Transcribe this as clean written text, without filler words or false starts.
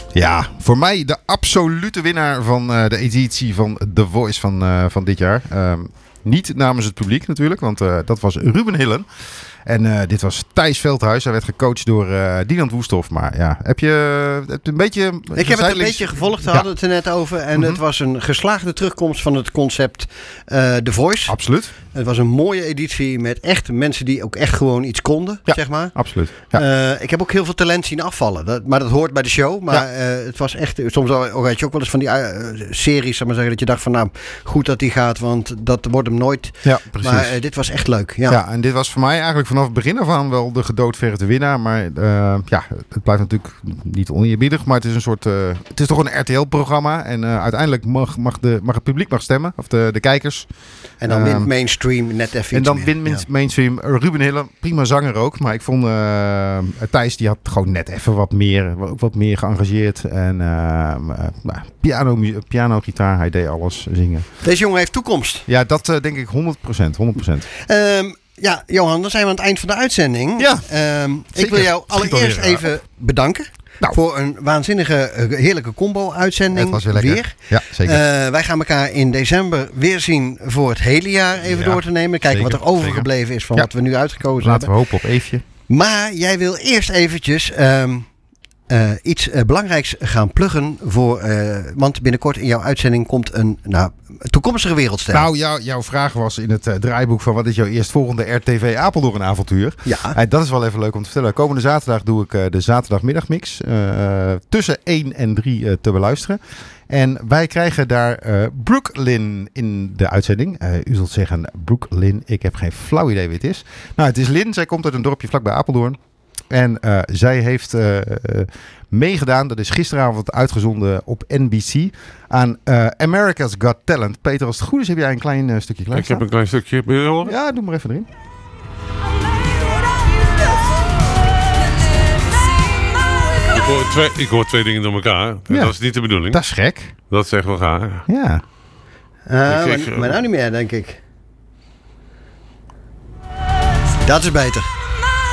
Ja, voor mij de absolute winnaar van de editie van The Voice van dit jaar. Niet namens het publiek natuurlijk, want dat was Ruben Hillen. En dit was Thijs Veldhuis. Hij werd gecoacht door Dinant Woesthof. Maar ja, heb je het een beetje... Ik heb het een beetje gevolgd, we hadden het er net over. En het was een geslaagde terugkomst van het concept The Voice. Absoluut. Het was een mooie editie met echt mensen die ook echt gewoon iets konden, zeg maar. Absoluut. Ja. Ik heb ook heel veel talent zien afvallen. Maar dat hoort bij de show. Maar het was echt... Soms had je ook wel eens van die series, zeg maar zeggen, dat je dacht van nou, goed dat die gaat, want dat wordt hem nooit. Ja, precies. Maar dit was echt leuk. Ja, en dit was voor mij eigenlijk vanaf het begin af aan wel de gedoodverfde winnaar. Maar het blijft natuurlijk niet oneerbiedig. Maar het is een soort... het is toch een RTL-programma. En uiteindelijk mag het publiek stemmen. Of de kijkers. En dan wint mainstream net even en dan wint mainstream Ruben Hillen. Prima zanger ook. Maar ik vond Thijs, die had gewoon net even wat meer geëngageerd. En piano, gitaar. Hij deed alles zingen. Deze jongen heeft toekomst. Ja, dat denk ik 100%. Ja, Johan, dan zijn we aan het eind van de uitzending. Ja, ik wil jou allereerst even bedanken. Nou, voor een waanzinnige, heerlijke combo-uitzending. Het was weer lekker. Ja, zeker. Wij gaan elkaar in december weer zien voor het hele jaar even door te nemen. Kijken wat er overgebleven is van wat we nu uitgekozen hebben. Laten we hopen op Eefje. Maar jij wil eerst eventjes iets belangrijks gaan pluggen voor... want binnenkort in jouw uitzending komt een toekomstige wereldster. Nou, jouw vraag was in het draaiboek van wat is jouw eerstvolgende RTV Apeldoorn avontuur? Ja. Dat is wel even leuk om te vertellen. Komende zaterdag doe ik de zaterdagmiddagmix tussen 1 en 3 te beluisteren. En wij krijgen daar Brooklyn in de uitzending. U zult zeggen, Brooklyn, ik heb geen flauw idee wie het is. Nou, het is Lynn. Zij komt uit een dorpje vlakbij Apeldoorn. En zij heeft meegedaan, dat is gisteravond uitgezonden op NBC, aan America's Got Talent. Peter, als het goed is, heb jij een klein stukje klaar. Ik heb een klein stukje. Wil je horen? Ja, doe maar even erin. Ik hoor twee dingen door elkaar. Ja. Dat is niet de bedoeling. Dat is gek. Dat is echt wel gaar. Ja. Maar nou niet meer, denk ik. Dat is beter.